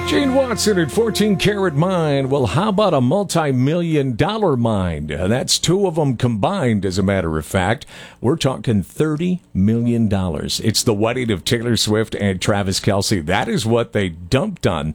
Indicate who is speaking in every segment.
Speaker 1: Gene Watson at 14 Karat Mine. Well, how about a multi-million-dollar mine? That's two of them combined, as a matter of fact. We're talking $30 million. It's the wedding of Taylor Swift and Travis Kelce. That is what they dumped on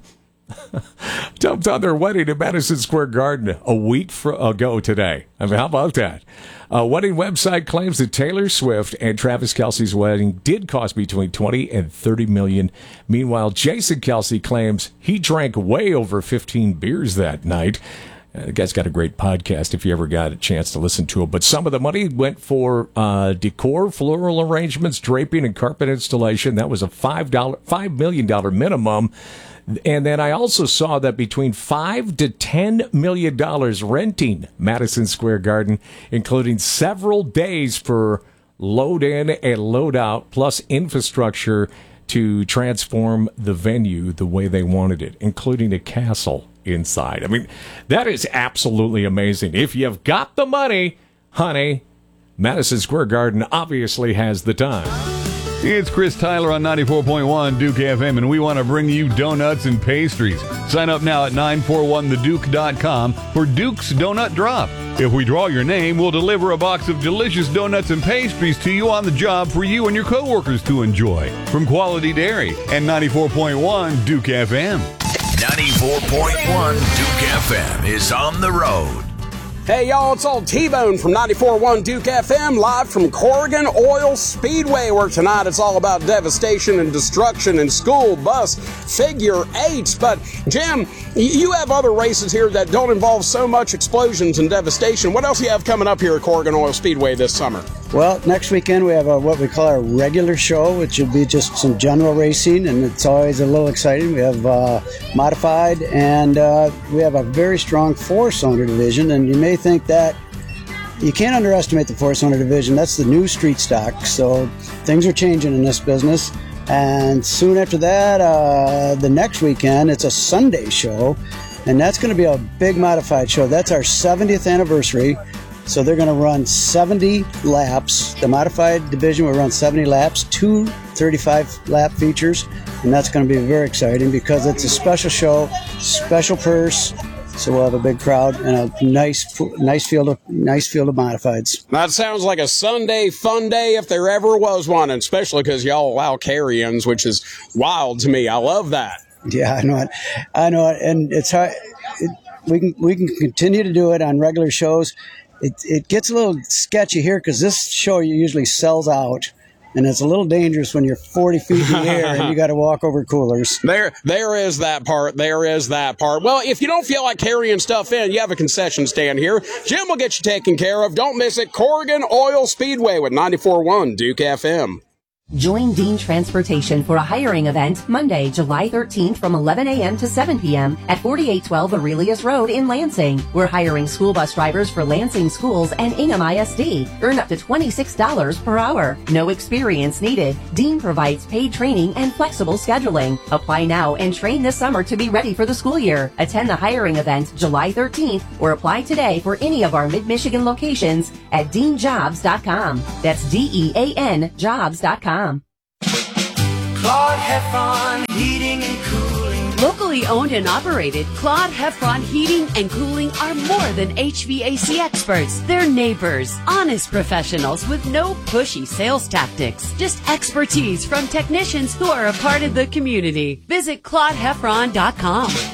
Speaker 1: their wedding at Madison Square Garden a week ago today. I mean, how about that? A wedding website claims that Taylor Swift and Travis Kelce's wedding did cost between $20 and $30 million. Meanwhile, Jason Kelce claims he drank way over 15 beers that night. The guy's got a great podcast if you ever got a chance to listen to it. But some of the money went for decor, floral arrangements, draping, and carpet installation. That was a $5 million minimum. And then I also saw that between $5 to $10 million renting Madison Square Garden, including several days for load in and load out, plus infrastructure to transform the venue the way they wanted it, including a castle inside. I mean, that is absolutely amazing. If you've got the money, honey, Madison Square Garden obviously has the time.
Speaker 2: It's Chris Tyler on 94.1 Duke FM, and we want to bring you donuts and pastries. Sign up now at 941theduke.com for Duke's Donut Drop. If we draw your name, we'll deliver a box of delicious donuts and pastries to you on the job for you and your coworkers to enjoy. From Quality Dairy and 94.1 Duke FM.
Speaker 3: 94.1 Duke FM is on the road.
Speaker 4: Hey, y'all, it's old T-Bone from 94.1 Duke FM, live from Corrigan Oil Speedway, where tonight it's all about devastation and destruction in school bus figure eights. But, Jim, you have other races here that don't involve so much explosions and devastation. What else do you have coming up here at Corrigan Oil Speedway this summer?
Speaker 5: Well, next weekend we have what we call our regular show, which will be just some general racing, and it's always a little exciting. We have modified, and we have a very strong four-cylinder division, and you may think that you can't underestimate the four-cylinder division. That's the new street stock, so things are changing in this business. And soon after that, the next weekend, it's a Sunday show, and that's going to be a big modified show. That's our 70th anniversary. So they're going to run 70 laps. The modified division will run 70 laps, two 35-lap features, and that's going to be very exciting because it's a special show, special purse. So we'll have a big crowd and a nice field of modifieds.
Speaker 4: That sounds like a Sunday fun day if there ever was one, and especially because y'all allow carry-ins, which is wild to me. I love that.
Speaker 5: Yeah, I know it, and it's hard. We can continue to do it on regular shows. It gets a little sketchy here because this show usually sells out, and it's a little dangerous when you're 40 feet in the air and you got to walk over coolers.
Speaker 4: There is that part. Well, if you don't feel like carrying stuff in, you have a concession stand here. Jim will get you taken care of. Don't miss it. Corrigan Oil Speedway with 94.1 Duke FM.
Speaker 6: Join Dean Transportation for a hiring event Monday, July 13th from 11 a.m. to 7 p.m. at 4812 Aurelius Road in Lansing. We're hiring school bus drivers for Lansing Schools and Ingham ISD. Earn up to $26 per hour. No experience needed. Dean provides paid training and flexible scheduling. Apply now and train this summer to be ready for the school year. Attend the hiring event July 13th or apply today for any of our Mid-Michigan locations at deanjobs.com. That's DEAN jobs.com.
Speaker 7: Claude Heffron Heating and Cooling.
Speaker 8: Locally owned and operated, Claude Heffron Heating and Cooling are more than HVAC experts. They're neighbors, honest professionals with no pushy sales tactics. Just expertise from technicians who are a part of the community. Visit ClaudeHeffron.com.